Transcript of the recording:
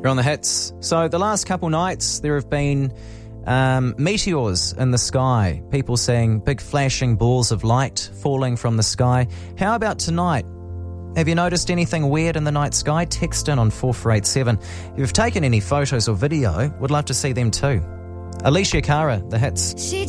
You're on the hits. So the last couple nights there have been meteors in the sky. People seeing big flashing balls of light falling from the sky. How about tonight? Have you noticed anything weird in the night sky? Text in on 4487. If you've taken any photos or video, would love to see them too. Alicia Cara, the hits.